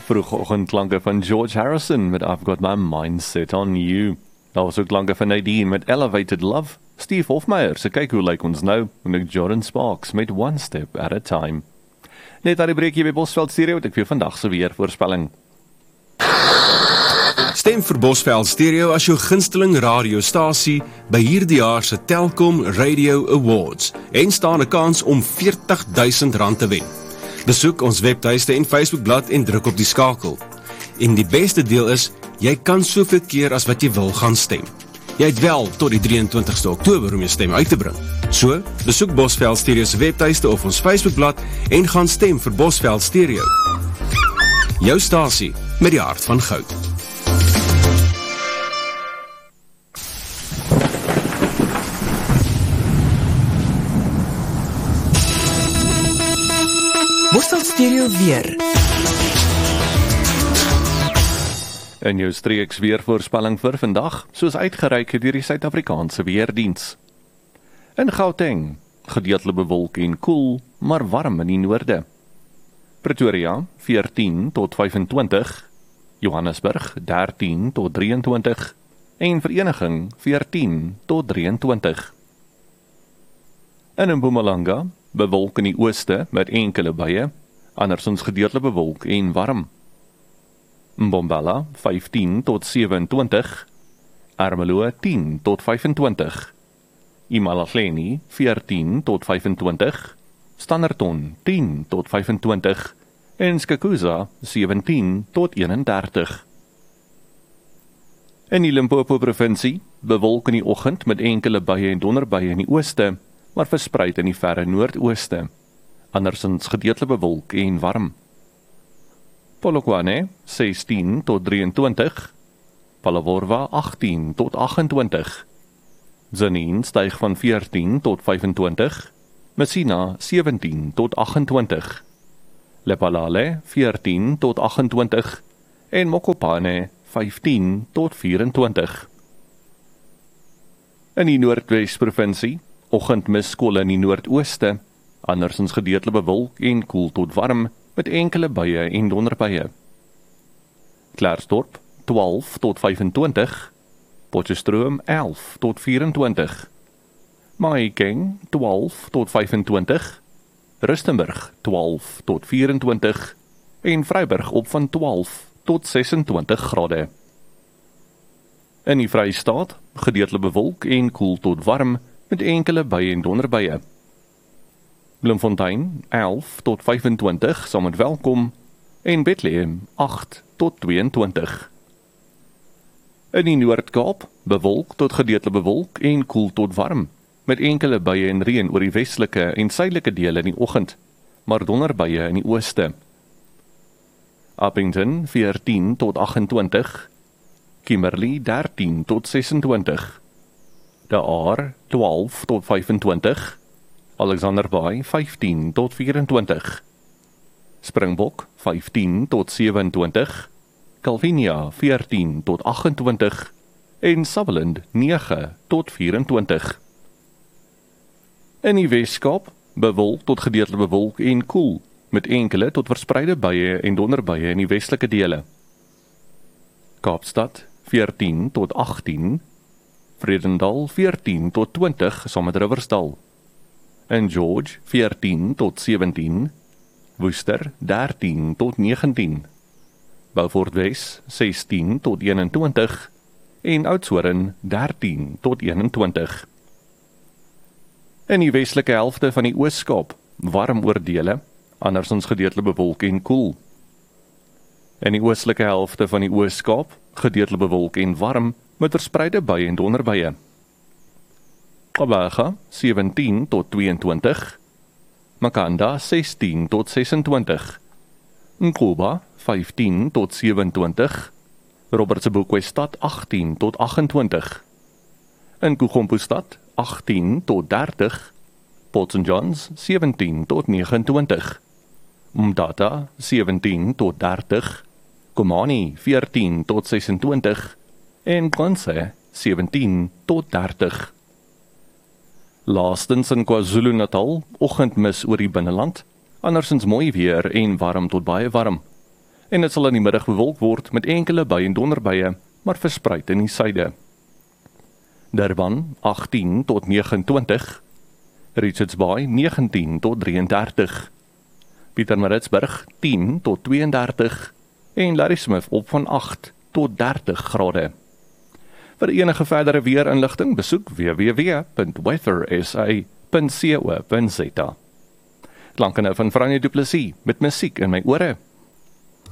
Vroegoggendklanke van George Harrison met I've Got My Mind Set On You. Daar was ook klanke van Nadine met Elevated Love. Steve Hofmeyer, se kyk hoe lyk ons nou, en ek Jordan Sparks met One Step at a Time. Net aan die breek hier by Bosveld Stereo, het ek vir vandag se weervoorspelling. Stem vir Bosveld Stereo as jou gunsteling radiostasie by hierdie jaar se Telkom Radio Awards en staan 'n kans om R40.000 te wen. Besoek ons webtuiste en Facebookblad en druk op die skakel. En die beste deel is, jy kan soveel keer as wat jy wil gaan stem. Jy het wel tot die 23ste Oktober om jou stem uit te bring. So, besoek Bosveld Stereo se webtuiste of ons Facebookblad en gaan stem vir Bosveld Stereo. Jou stasie met die hart van goud. Bosveld Stereo weer. In jou streeks weervoorspelling vir vandag, soos uitgereik deur die Suid-Afrikaanse Weerdiens. In Gauteng, gedeeltelik bewolk en koel, maar warm in die noorde. Pretoria, 14 tot 25, Johannesburg, 13 tot 23, en Vereniging, 14 tot 23. In Mpumalanga, bewolk in die ooste met enkele buie, andersins gedeeltelik bewolk en warm. Mbombela 15 tot 27, Ermelo 10 tot 25, Imalahleni 14 tot 25, Standerton 10 tot 25 en Skakuza 17 tot 31. In die Limpopo provinsie, bewolk in die oggend met enkele buie en donderbuie in die ooste, maar verspreid in die verre noordooste, andersins gedeeltelik bewolk en warm. Polokwane 16 tot 23, Palaworwa 18 tot 28, Tzaneen styg van 14 tot 25, Messina 17 tot 28, Lephalale 14 tot 28 en Mokopane 15 tot 24. In die Noordwes-provinsie, oggendmiskolle in die noordooste, andersins gedeeltelik bewolk en koel tot warm, met enkele buie en donderbuie. Klerksdorp 12 tot 25, Potchefstroom 11 tot 24, Mahikeng 12 tot 25, Rustenburg 12 tot 24 en Vryburg op van 12 tot 26 grade. In die Vrystaat, gedeeltelik bewolk en koel tot warm, met enkele buie en donderbuie. Bloemfontein 11 tot 25 saam met Welkom en Bethlehem 8 tot 22. In die Noord-Kaap bewolk tot gedeeltelik bewolk en koel tot warm, met enkele buie en reën oor die westelike en suidelike dele in die oggend, maar donderbuie in die ooste. Appington 14 tot 28, Kimberley 13 tot 26, De Aar 12 tot 25, Alexander Bay 15 tot 24, Springbok 15 tot 27, Calvinia 14 tot 28 en Sutherland 9 tot 24. In die Weskaap bewolk tot gedeeltelik bewolk en koel, met enkele tot verspreide buie en donderbuie in die westelike dele. Kaapstad 14 tot 18, Vredendal 14 tot 20 saam met Riversdal. In George 14 tot 17, Worcester 13 tot 19, Beaufort Wes 16 tot 21 en Oudtshoorn 13 tot 21. In die westelike helfte van die Oos-Kaap warm oordele, andersins gedeeltelik bewolk en koel. In die oostelike helfte van die Oos-Kaap gedeeltelik bewolk en warm met verspreide buie en donderbuie. Kabaga 17 tot 22, Makanda 16 tot 26, Nkuba 15 tot 27, Robertsburg-Stad 18 tot 28, Nkugompostad 18 tot 30, Port St. John's 17 tot 29, Mdata 17 tot 30, Komani 14 tot 26 en Kwanse 17 tot 30. Laastens in KwaZulu-Natal, oggendmis oor die binneland, andersins mooi weer en warm tot baie warm. en dit sal in die middag bewolk word met enkele buie en donderbuie, maar verspreid in die suide. Durban 18 tot 29, Richards Bay 19 tot 33, Pietermaritzburg 10 tot 32 en Ladysmith op van 8 tot 30 grade. Vir enige verdere weerinligting besoek www.weathersa.co.za. Klanke nou van Franje Du Plessis met musiek in my ore.